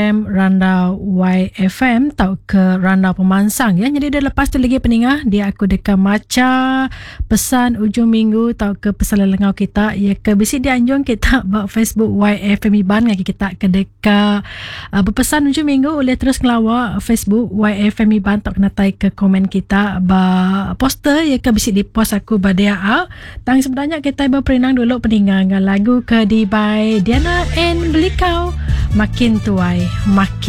Randa YFM tau ke Randa Pemansang ya. Jadi dia lepas tu lagi peningah dia aku dekat maca pesan ujung minggu tau ke pesan lelengau kita ya ke bisi dia anjung kita buat Facebook YFM Iban ngaki kita ke dekat berpesan ujung minggu boleh terus ngelawa Facebook YFM Iban tau kena tai ke komen kita ba poster ya ke bisi di post aku badia tang sebenarnya kita berperinang dulu peningah lagu ke di by Diana and Belikau makin tuai makin